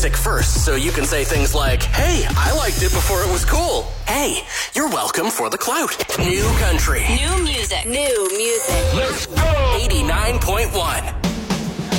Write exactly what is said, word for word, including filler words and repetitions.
music first so you can say things like, hey, I liked it before it was cool. Hey, you're welcome for the clout. New country. New music. New music. Let's go! eighty-nine point one.